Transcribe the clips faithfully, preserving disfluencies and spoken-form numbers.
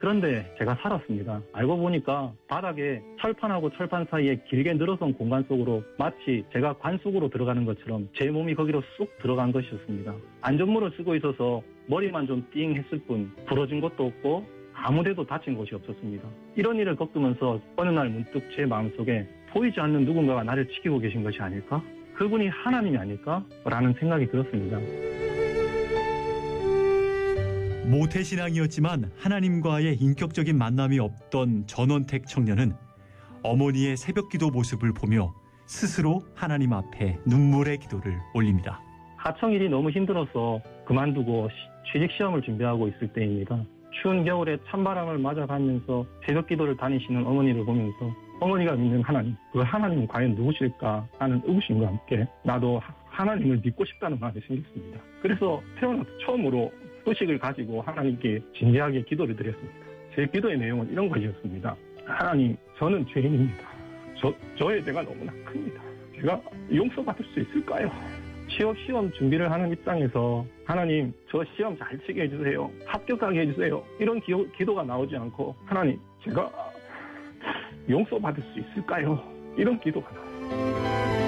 그런데 제가 살았습니다. 알고 보니까 바닥에 철판하고 철판 사이에 길게 늘어선 공간 속으로 마치 제가 관 속으로 들어가는 것처럼 제 몸이 거기로 쑥 들어간 것이었습니다. 안전모를 쓰고 있어서 머리만 좀 띵 했을 뿐 부러진 것도 없고 아무데도 다친 곳이 없었습니다. 이런 일을 겪으면서 어느 날 문득 제 마음속에 보이지 않는 누군가가 나를 지키고 계신 것이 아닐까? 그분이 하나님이 아닐까? 라는 생각이 들었습니다. 모태신앙이었지만 하나님과의 인격적인 만남이 없던 전원택 청년은 어머니의 새벽기도 모습을 보며 스스로 하나님 앞에 눈물의 기도를 올립니다. 하청일이 너무 힘들어서 그만두고 취직시험을 준비하고 있을 때입니다. 추운 겨울에 찬바람을 맞아가면서 새벽기도를 다니시는 어머니를 보면서 어머니가 믿는 하나님, 그 하나님은 과연 누구실까 하는 의구심과 함께 나도 하나님을 믿고 싶다는 마음이 생겼습니다. 그래서 태어나서 처음으로 의식을 가지고 하나님께 진지하게 기도를 드렸습니다. 제 기도의 내용은 이런 것이었습니다. 하나님, 저는 죄인입니다. 저, 저의 죄가 너무나 큽니다. 제가 용서받을 수 있을까요? 취업 시험 준비를 하는 입장에서 하나님, 저 시험 잘 치게 해주세요. 합격하게 해주세요. 이런 기도, 기도가 나오지 않고 하나님, 제가 용서받을 수 있을까요? 이런 기도가 나와요.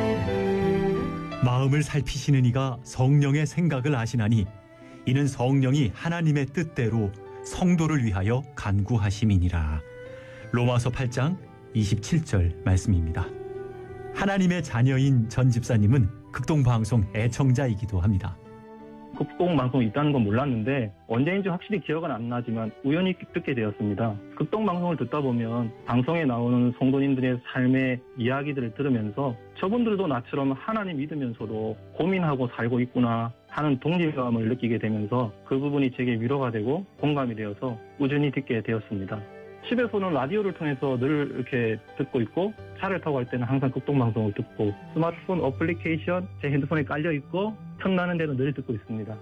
마음을 살피시는 이가 성령의 생각을 아시나니 이는 성령이 하나님의 뜻대로 성도를 위하여 간구하심이니라. 로마서 팔 장 이십칠 절 말씀입니다. 하나님의 자녀인 전 집사님은 극동방송 애청자이기도 합니다. 극동방송이 있다는 건 몰랐는데 언제인지 확실히 기억은 안 나지만 우연히 듣게 되었습니다. 극동방송을 듣다 보면 방송에 나오는 성도님들의 삶의 이야기들을 들으면서 저분들도 나처럼 하나님 믿으면서도 고민하고 살고 있구나 하는 동질감을 느끼게 되면서 그 부분이 제게 위로가 되고 공감이 되어서 꾸준히 듣게 되었습니다. 집에서는 라디오를 통해서 늘 이렇게 듣고 있고 차를 타고 갈 때는 항상 극동방송을 듣고 스마트폰 어플리케이션 제 핸드폰에 깔려있고 틈나는 대로 늘 듣고 있습니다.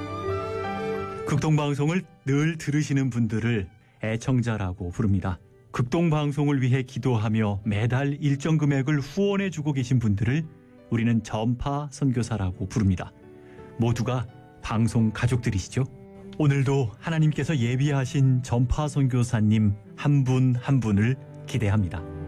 극동방송을 늘 들으시는 분들을 애청자라고 부릅니다. 극동방송을 위해 기도하며 매달 일정 금액을 후원해주고 계신 분들을 우리는 전파 선교사라고 부릅니다. 모두가 방송 가족들이시죠? 오늘도 하나님께서 예비하신 전파 선교사님 한 분 한 분을 기대합니다.